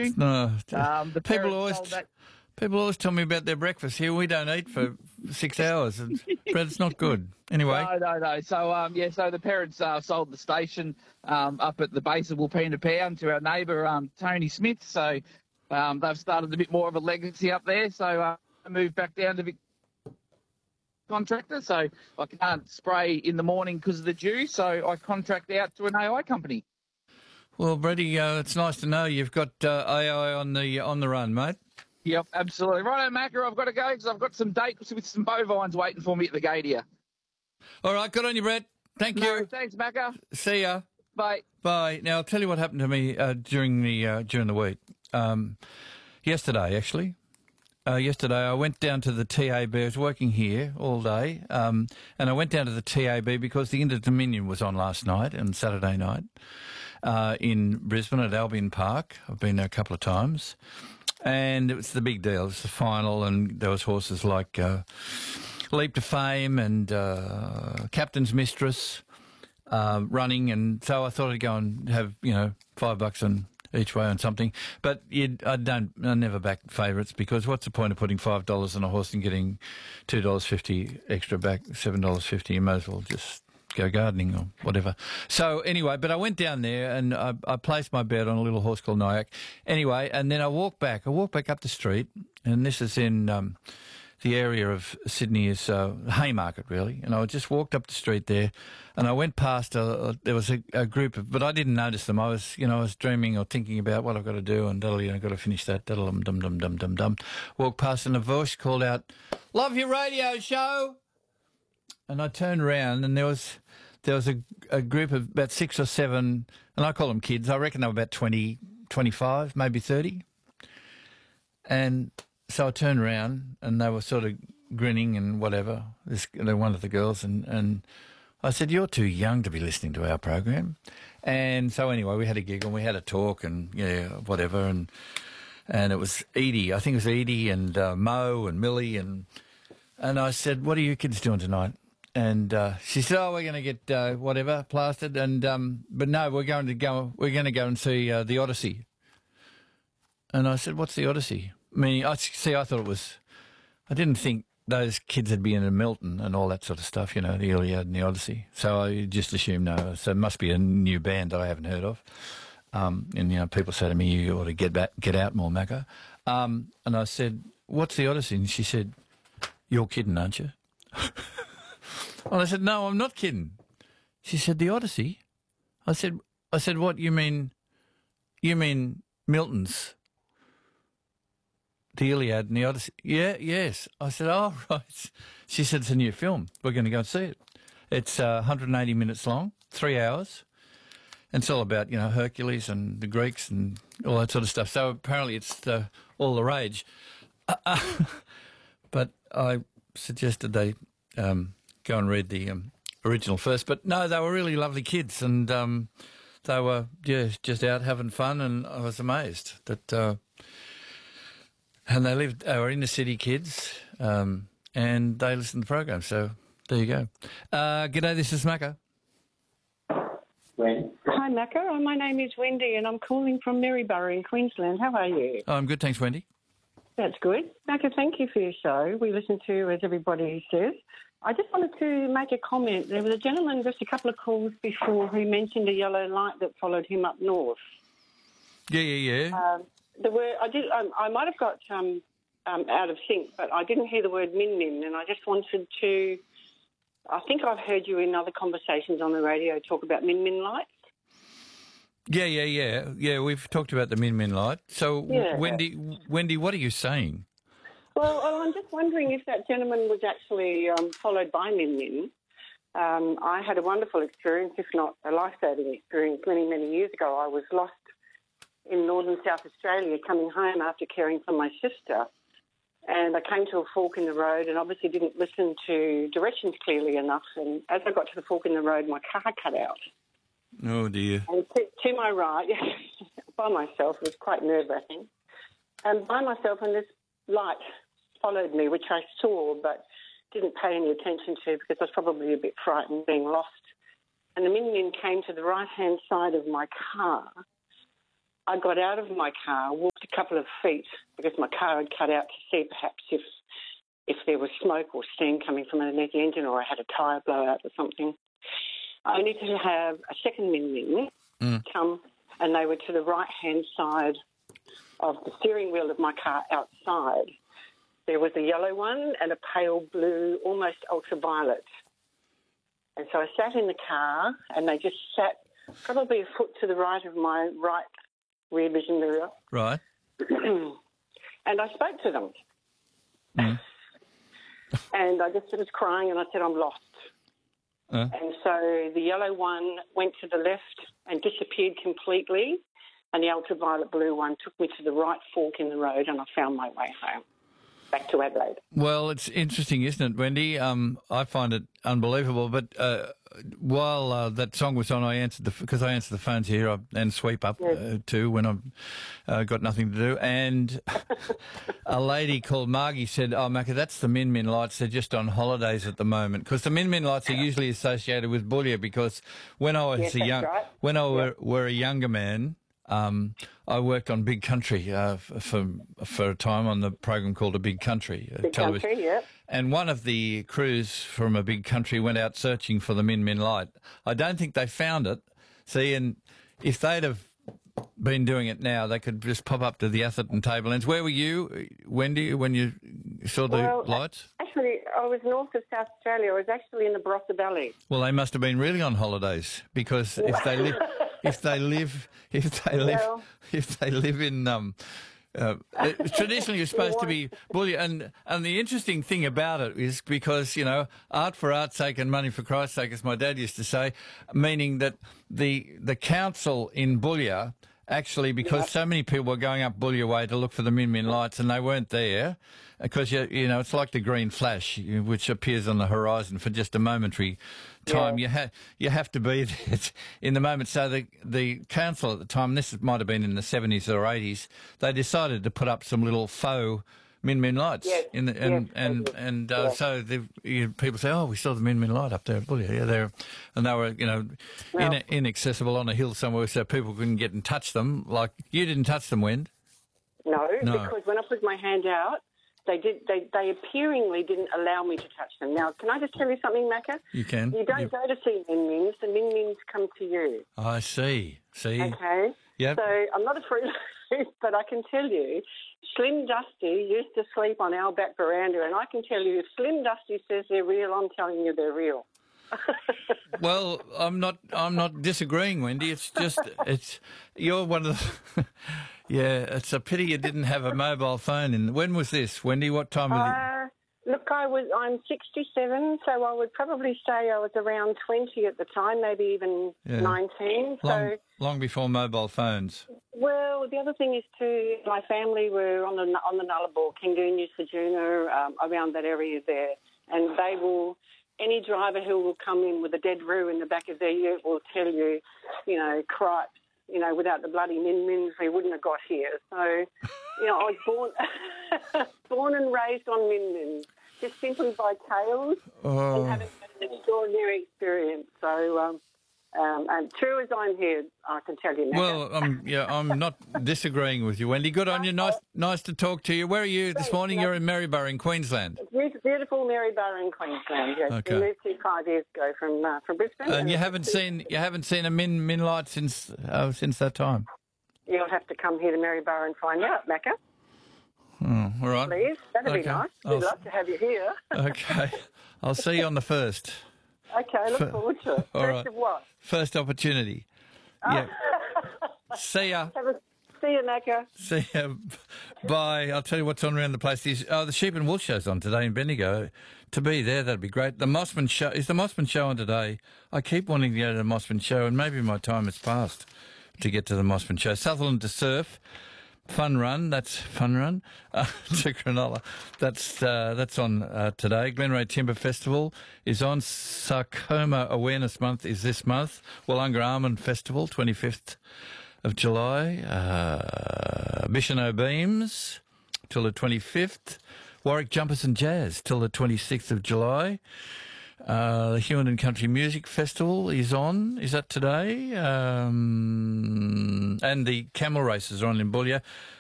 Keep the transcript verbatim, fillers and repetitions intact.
you. No, Um, the people parents always sold that. people always tell me about their breakfast. Here we don't eat for six hours. And bread's not good. Anyway, No, no, no. So, um, yeah, so the parents uh, sold the station um, up at the base of Wilpena Pound to our neighbour, um, Tony Smith. So um, they've started a bit more of a legacy up there. So uh, I moved back down to Vic contractor. So I can't spray in the morning because of the dew. So I contract out to an A I company. well, Brady, uh, it's nice to know you've got uh, A I on the on the run, mate. Yep, absolutely. Righto, Macca, I've got to go because I've got some dates with some bovines waiting for me at the gate here. All right, good on you, Brett. Thank No, you. thanks, Macca. See ya. Bye. Bye. Now I'll tell you what happened to me uh, during the uh, during the week. Um, yesterday, actually. Uh, yesterday, I went down to the T A B. I was working here all day, um, and I went down to the T A B because the Inter-Dominion was on last night and Saturday night uh, in Brisbane at Albion Park. I've been there a couple of times, and it was the big deal. It was the final, and there was horses like uh, Leap to Fame and uh, Captain's Mistress uh, running, and so I thought I'd go and have, you know, five bucks on each way on something. But you'd, I don't, I never back favourites because what's the point of putting five dollars on a horse and getting two dollars fifty extra back, seven dollars fifty? You may as well just go gardening or whatever. So anyway, but I went down there and I, I placed my bet on a little horse called Nyack. Anyway, and then I walked back. I walked back up the street, and this is in um, the area of Sydney is uh, Haymarket, really. And I just walked up the street there, and I went past. A, a, there was a, a group of, but I didn't notice them. I was, you know, I was dreaming or thinking about what I've got to do, and daddle, you know, I've got to finish that. Daddle, dum dum dum dum dum dum. Walked past, and a voice called out, "Love your radio show." And I turned around, and there was there was a, a group of about six or seven, and I call them kids. I reckon they were about twenty, twenty-five, maybe thirty. And so I turned around, and they were sort of grinning and whatever. This, they're one of the girls, and, and I said, "You're too young to be listening to our program." And so anyway, we had a giggle, and we had a talk, and yeah, whatever. And and it was Edie, I think it was Edie and uh, Mo and Millie, and and I said, "What are you kids doing tonight?" And uh, she said, "Oh, we're going to get uh, whatever plastered, and um, but no, we're going to go. We're going to go and see uh, the Odyssey." And I said, "What's the Odyssey?" I mean, I see. I thought it was. I didn't think those kids would be in Milton and all that sort of stuff. You know, the Iliad and the Odyssey. So I just assumed no. So it must be a new band that I haven't heard of. Um, and you know, people say to me, "You ought to get back, get out more, Macca." Um, and I said, "What's the Odyssey?" And she said, "You're kidding, aren't you?" And I said, "No, I'm not kidding." She said, "The Odyssey?" I said, "I said, what you mean? You mean Milton's? The Iliad and the Odyssey?" "Yeah, yes." I said, "Oh, right." She said, "It's a new film. We're going to go and see it. It's uh, one hundred eighty minutes long, three hours. And it's all about, you know, Hercules and the Greeks and all that sort of stuff. So apparently it's uh, all the rage." Uh, uh, but I suggested they um, go and read the um, original first. But no, they were really lovely kids, and um, they were yeah, just out having fun, and I was amazed that... Uh, And they lived, they were inner city kids, um, and they listened to the program. So there you go. Uh, g'day, this is Macca. When? Hi, Macca. My name is Wendy, and I'm calling from Maryborough in Queensland. How are you? Oh, I'm good, thanks, Wendy. That's good. Macca, thank you for your show. We listen to, as everybody says. I just wanted to make a comment. There was a gentleman just a couple of calls before who mentioned a yellow light that followed him up north. Yeah, yeah, yeah. Um, The word I did. Um, I might have got um, um, out of sync, but I didn't hear the word min min, and I just wanted to. I think I've heard you in other conversations on the radio talk about min min lights. Yeah, yeah, yeah, yeah. We've talked about the min min light. So, Yeah. Wendy, Wendy, what are you saying? Well, I'm just wondering if that gentleman was actually um, followed by min min. Um, I had a wonderful experience, if not a life-saving experience, many many years ago. I was lost in northern South Australia, coming home after caring for my sister. And I came to a fork in the road and obviously didn't listen to directions clearly enough. And as I got to the fork in the road, my car cut out. Oh, dear. And to, to my right, by myself, it was quite nerve-wracking. And by myself, and this light followed me, which I saw but didn't pay any attention to because I was probably a bit frightened being lost. And the min min came to the right-hand side of my car. I got out of my car, walked couple of feet because my car had cut out to see perhaps if if there was smoke or steam coming from underneath the engine or I had a tyre blowout or something. Only to have a second Min Min Mm. come, and they were to the right-hand side of the steering wheel of my car outside. There was a yellow one and a pale blue, almost ultraviolet. And so I sat in the car and they just sat probably a foot to the right of my right rear vision mirror. Right. And I spoke to them. Mm. And I just was crying and I said, I'm lost. Uh. And so the yellow one went to the left and disappeared completely, and the ultraviolet blue one took me to the right fork in the road, and I found my way home, back to Adelaide. Well, it's interesting, isn't it, Wendy? Um, I find it unbelievable. But uh, while uh, that song was on, I answered the because I answer the phones here I, and sweep up Yes. uh, too when I've uh, got nothing to do. And a lady called Margie said, "Oh, Macca, that's the Min Min lights. They're just on holidays at the moment because the Min Min lights are usually associated with Boulia. Because when I was Yes, a that's young, right. when I were, were a younger man." Um, I worked on Big Country uh, for for a time on the program called A Big Country. Uh, Big television. country, yeah. And one of the crews from A Big Country went out searching for the Min Min light. I don't think they found it. See, and if they'd have been doing it now, they could just pop up to the Atherton Tablelands. Where were you, Wendy, when you saw the Well, lights? Actually, I was north of South Australia. I was actually in the Barossa Valley. Well, they must have been really on holidays because if they live, if they live, if they live, Well- if they live in um. Uh, it- traditionally, you're supposed to be bully, and and the interesting thing about it is because you know art for art's sake and money for Christ's sake, as my dad used to say, meaning that the the council in Boulia actually, because so many people were going up Boulia Way to look for the Min Min lights and they weren't there, because you you know it's like the green flash you- which appears on the horizon for just a momentary time. Yeah. You have you have to be there in the moment. So the the council at the time, this might have been in the seventies or eighties, they decided to put up some little faux Min Min lights. Yes, In the, and yes, and they did. and uh, Yeah. so the, you, people say, oh, we saw the Min Min light up there at Boulia. Yeah, there, and they were you know Well- in, inaccessible on a hill somewhere, so people couldn't get and touch them. Like you didn't touch them, Wend. No, No. because when I put my hand out, they did. They, they appearingly didn't allow me to touch them. Now, can I just tell you something, Macca? You can. You don't You- go to see Min Mins. The Min Mins come to you. I see. See. Okay. Yep. So I'm not a freelance, but I can tell you, Slim Dusty used to sleep on our back veranda, and I can tell you, if Slim Dusty says they're real, I'm telling you they're real. Well, I'm not. I'm not disagreeing, Wendy. It's just. It's. You're one of the. Yeah, it's a pity you didn't have a mobile phone. In when was this, Wendy? What time of the? Uh, look, I was. I'm sixty-seven, so I would probably say I was around twenty at the time, maybe even Yeah. nineteen. So. Long, long before mobile phones. Well, the other thing is too, my family were on the on the Nullarbor, Kangoonoo, Sajuna, um, around that area there, and they will. Any driver who will come in with a dead roo in the back of their ute will tell you, you know, cripes, you know, without the bloody Min Mins, we wouldn't have got here. So, you know, I was born born and raised on Min Mins, just simply by tales Oh. and having had an extraordinary experience. So, um, um, and true as I'm here, I can tell you now. Well, um, yeah, I'm not disagreeing with you, Wendy. Good on you. Nice, nice to talk to you. Where are you this morning? You're in Maryborough, in Queensland, Beautiful, beautiful Maryborough in Queensland. Yes, Okay. we moved here five years ago from uh, from Brisbane. and you haven't seen you haven't seen a min min light since uh, since that time. You'll have to come here to Maryborough and find out, Macca. Oh, all right. Please, that'd Okay. be nice. I'll- We'd love to have you here. Okay, I'll see you on the first. Okay, look forward to it. All First right. of what? First opportunity. Yeah. See ya. Have a, see you, Macca. See ya. Bye. I'll tell you what's on around the place. These, oh, the Sheep and Wool Show's on today in Bendigo. To be there, that'd be great. The Mossman Show. Is the Mossman Show on today? I keep wanting to go to the Mossman Show, and maybe my time has passed to get to the Mossman Show. Sutherland to Surf. Fun Run, that's Fun Run, uh, to Cronulla. That's uh, that's on uh, today. Glenray Timber Festival is on. Sarcoma Awareness Month is this month. Wollonga Almond Festival, twenty-fifth of July. Uh, Bicheno Beams till the twenty-fifth. Warwick Jumpers and Jazz till the twenty-sixth of July. Uh, the Huon Country Music Festival is on. Is that today? Um, and the camel races are on in Boulia.